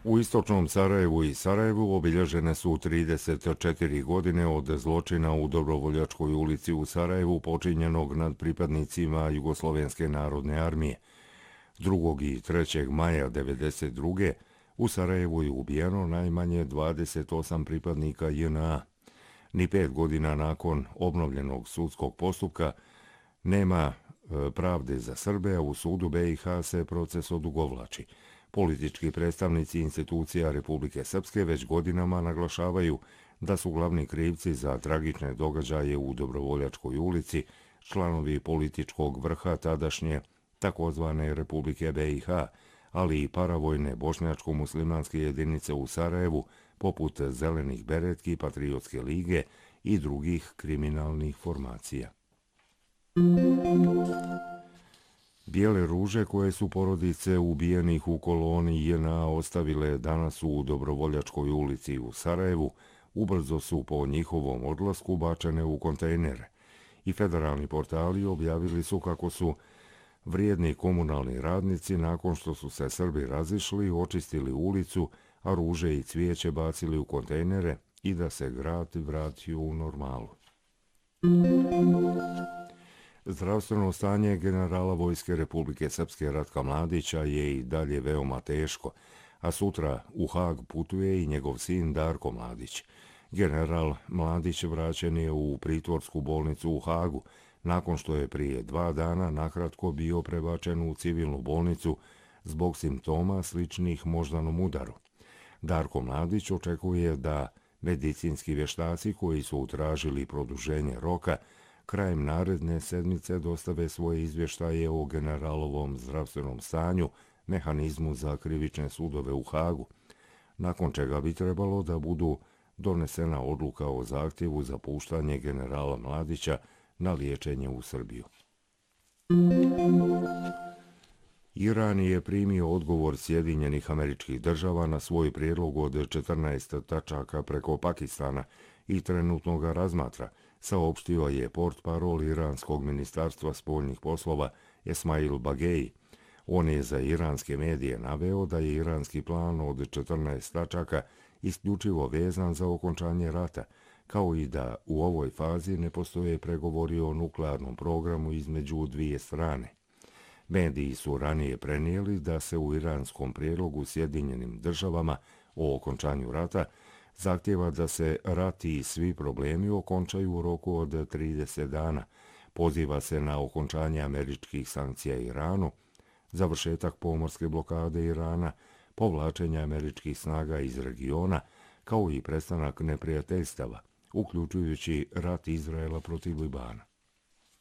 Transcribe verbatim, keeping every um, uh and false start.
U istočnom Sarajevu i Sarajevu obilježene su trideset četiri godine od zločina u Dobrovoljačkoj ulici u Sarajevu počinjenog nad pripadnicima Jugoslovenske narodne armije. drugog i trećeg maja devedeset druge u Sarajevu je ubijeno najmanje dvadeset osam pripadnika J N A. Ni pet godina nakon obnovljenog sudskog postupka nema pravde za Srbe, a u sudu B i H se proces odugovlači. Politički predstavnici institucija Republike Srpske već godinama naglašavaju da su glavni krivci za tragične događaje u Dobrovoljačkoj ulici članovi političkog vrha tadašnje takozvane Republike B i H, ali i paravojne bošnjačko-muslimanske jedinice u Sarajevu poput Zelenih beretki, Patriotske lige i drugih kriminalnih formacija. Bijele ruže koje su porodice ubijenih u koloni J N A ostavile danas u Dobrovoljačkoj ulici u Sarajevu, ubrzo su po njihovom odlasku bačene u kontejnere. I federalni portali objavili su kako su vrijedni komunalni radnici nakon što su se Srbi razišli, očistili ulicu, a ruže i cvijeće bacili u kontejnere i da se grad vratio u normalu. Zdravstveno stanje generala Vojske Republike Srpske Ratka Mladića je i dalje veoma teško, a sutra u Hag putuje i njegov sin Darko Mladić. General Mladić vraćen je u pritvorsku bolnicu u Hagu, nakon što je prije dva dana nakratko bio prebačen u civilnu bolnicu zbog simptoma sličnih moždanom udaru. Darko Mladić očekuje da medicinski vještaci koji su utražili produženje roka krajem naredne sedmice dostave svoje izvještaje o generalovom zdravstvenom stanju, mehanizmu za krivične sudove u Hagu, nakon čega bi trebalo da budu donesena odluka o zahtjevu za puštanje generala Mladića na liječenje u Srbiju. Iran je primio odgovor Sjedinjenih Američkih Država na svoj prijedlog od četrnaest tačaka preko Pakistana i trenutno ga razmatra, saopštio je portparol Iranskog ministarstva spoljnih poslova Esmail Bagei. On je za iranske medije naveo da je iranski plan od četrnaest tačaka isključivo vezan za okončanje rata, kao i da u ovoj fazi ne postoje pregovori o nuklearnom programu između dvije strane. Mediji su ranije prenijeli da se u iranskom prijedlogu Sjedinjenim Državama o okončanju rata zahtjeva da se rat i svi problemi okončaju u roku od trideset dana, poziva se na okončanje američkih sankcija Iranu, završetak pomorske blokade Irana, povlačenje američkih snaga iz regiona, kao i prestanak neprijateljstava, uključujući rat Izraela protiv Libana.